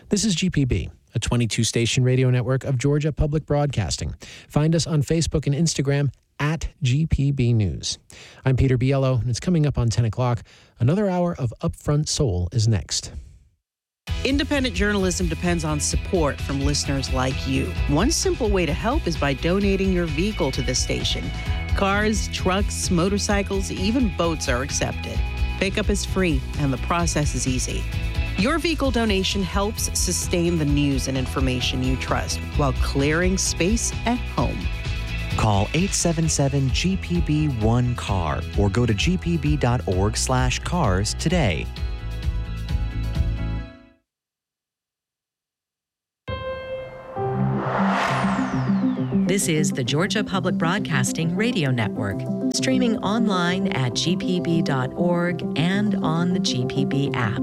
This is GPB, a 22-station radio network of Georgia Public Broadcasting. Find us on Facebook and Instagram at GPB News. I'm Peter Biello, and it's coming up on 10 o'clock. Another hour of Upfront Soul is next. Independent journalism depends on support from listeners like you. One simple way to help is by donating your vehicle to the station. Cars, trucks, motorcycles, even boats are accepted. Pickup is free, and the process is easy. Your vehicle donation helps sustain the news and information you trust while clearing space at home. Call 877-GPB-1-CAR or go to gpb.org/cars today. This is the Georgia Public Broadcasting Radio Network, streaming online at gpb.org and on the GPB app.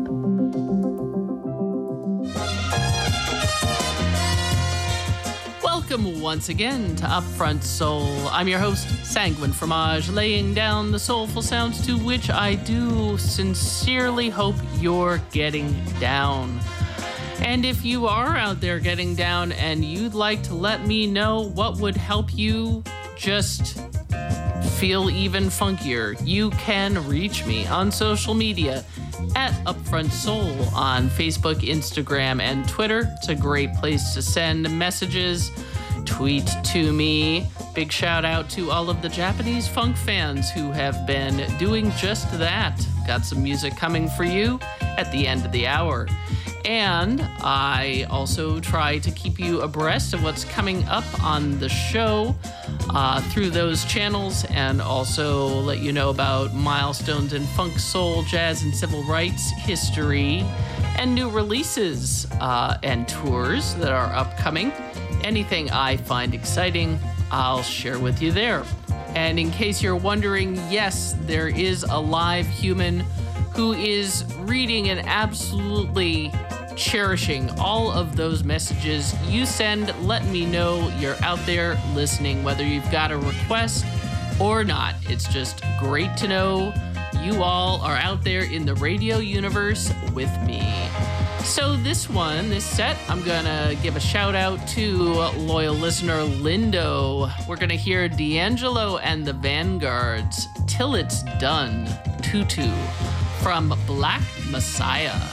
Welcome once again to Upfront Soul. I'm your host, Sanguine Fromage, laying down the soulful sounds to which I do sincerely hope you're getting down. And if you are out there getting down and you'd like to let me know what would help you just feel even funkier, you can reach me on social media at Upfront Soul on Facebook, Instagram, and Twitter. It's a great place to send messages. Tweet to me. Big shout out to all of the Japanese funk fans who have been doing just that. Got some music coming for you at the end of the hour. And I also try to keep you abreast of what's coming up on the show through those channels, and also let you know about milestones in funk, soul, jazz, and civil rights history, and new releases and tours that are upcoming. Anything I find exciting, I'll share with you there. And in case you're wondering, yes, there is a live human who is reading and absolutely cherishing all of those messages you send. Let me know you're out there listening, whether you've got a request or not. It's just great to know you all are out there in the radio universe with me. So this set, I'm gonna give a shout out to loyal listener Lindo. We're gonna hear D'Angelo and the Vanguards, Till It's Done, Tutu, from Black Messiah.